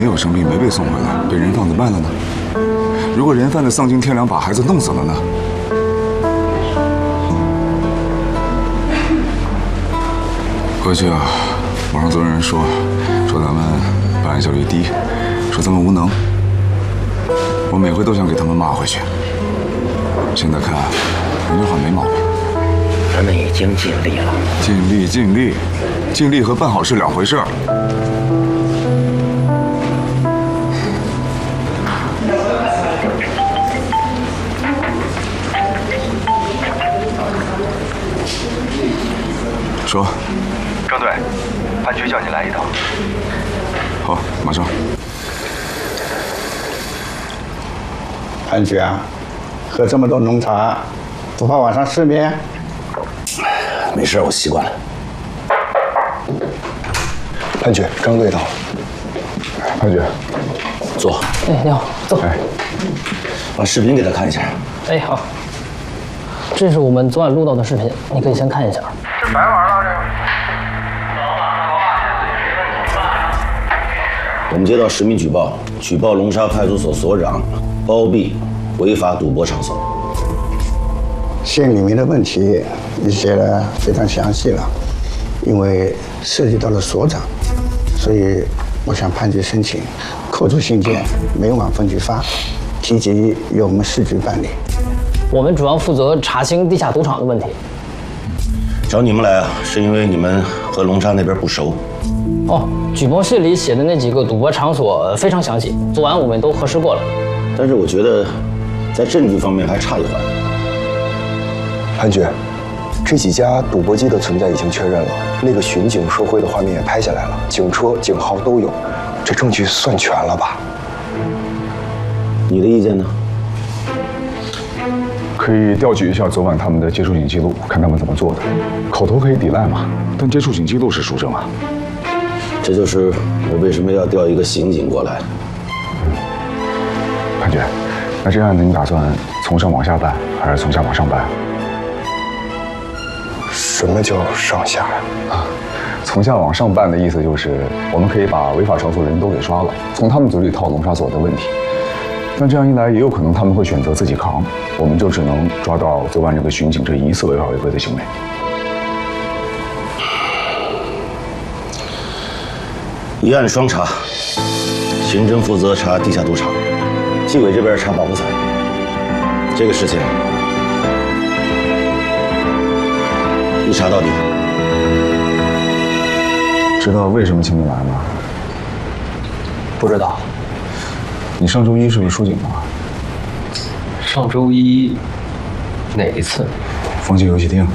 没有生病，没被送回来，被人贩子卖了呢？如果人贩子丧尽天良，把孩子弄死了呢？回去啊，网上总有人说咱们办案效率低，说咱们无能。我每回都想给他们骂回去。现在看，人家话没毛病。 咱们已经尽力了。 尽力和办好是两回事儿。说， 张队，潘局叫你来一趟。 好，马上。 潘局啊，喝这么多浓茶，不怕晚上失眠？ 没事，我习惯了。 潘局，张队到了。 潘局， 坐。 哎，你好，坐。 哎， 把视频给他看一下。 哎，好。这是我们昨晚录到的视频，你可以先看一下。 这白玩了，这个。 我们接到实名举报龙沙派出所所长包庇违法赌博场所。 信里面的问题你写得非常详细了，因为涉及到了所长，所以我向潘局申请扣除信件，每晚分局发，提及由我们市局办理。 我们主要负责查清地下赌场的问题。 找你们来啊，是因为你们和龙沙那边不熟。 哦，举报信里写的那几个赌博场所非常详细，昨晚我们都核实过了。 但是我觉得，在证据方面还差一环。 潘局，这几家赌博机的存在已经确认了，那个巡警受贿的画面也拍下来了，警车、警号都有，这证据算全了吧？ 你的意见呢？ 可以调取一下昨晚他们的接触警记录，看他们怎么做的。口头可以抵赖嘛，但接触警记录是书证啊。 这就是我为什么要调一个刑警过来。 潘局，那这案子你打算从上往下办，还是从下往上办？ 什么叫上下呀？ 从下往上办的意思就是，我们可以把违法场所人都给刷了，从他们嘴里套龙沙所的问题。但这样一来，也有可能他们会选择自己扛，我们就只能抓到昨晚这个巡警这疑似违法违规的行为。 一案双查，刑侦负责查地下赌场，纪委这边查保护伞。这个事情一查到底。 知道为什么请你来吗？ 不知道。 你上周一是不是出警了？ 上周一哪一次？ 风景游戏厅。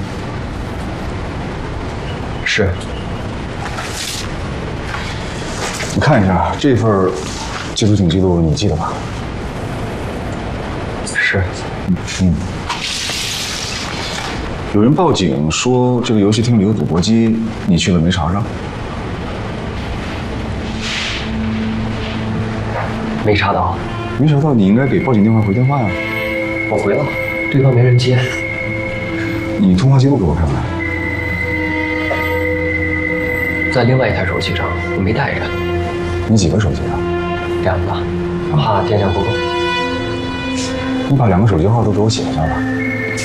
是。 你看一下这份接触警记录，你记得吧？ 是。 有人报警说这个游戏厅里有赌博机，你去了没查上？ 没查到。 没查到，你应该给报警电话回电话呀。 我回了，对方没人接。 你通话记录给我看看。 在另外一台手机上，我没带着。 你几个手机啊 2个，怕电量不够。 你把2个手机号都给我写下来。